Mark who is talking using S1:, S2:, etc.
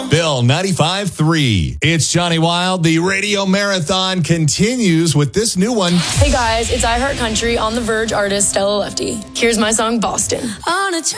S1: Bill 95.3. It's Johnny Wild. The radio marathon continues with this new one.
S2: Hey guys, it's I Heart Country on the Verge artist Stella Lefty. Here's my song Boston.